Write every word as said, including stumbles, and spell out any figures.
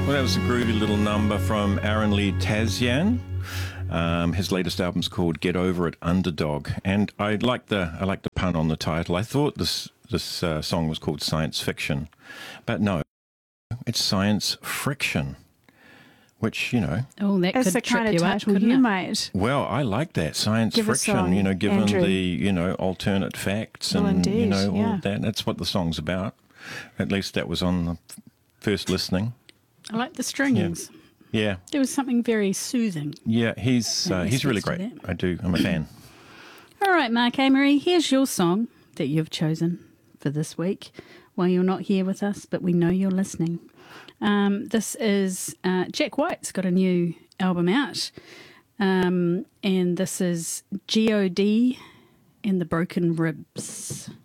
Well, that was a groovy little number from Aaron Lee Tazian. Um, his latest album's called Get Over It, Underdog. And I like the I like the pun on the title. I thought this, this uh, song was called Science Fiction. But no, it's Science Friction, which, you know... Oh, that That's could the trip kind of you up, title couldn't you it? might. Well, I like that, Science Give a Friction, song, you know, given Andrew. the, you know, alternate facts Well, and, you indeed, know, all yeah. of that. That's what the song's about. At least that was on the first listening. I like the strings. Yeah. There was something very soothing. Yeah, he's Yeah, uh, he he's really speaks to great. that. I do. I'm a fan. All right, Mark Amory, here's your song that you've chosen for this week. Well, you're not here with us, but we know you're listening. Um, this is uh, Jack White's got a new album out, um, and this is G O D and the Broken Ribs.